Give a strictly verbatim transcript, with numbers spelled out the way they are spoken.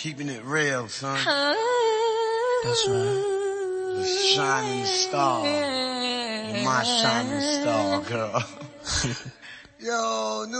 keeping it real, son. That's right. The shining star. You're my shining star, girl. Yo,